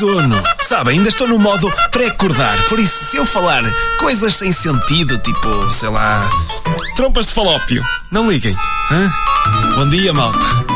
sono. Sabe, ainda estou no modo pré-acordar. Por isso, se eu falar coisas sem sentido, tipo, sei lá, trompas de falópio, não liguem. Hã? Bom dia, malta.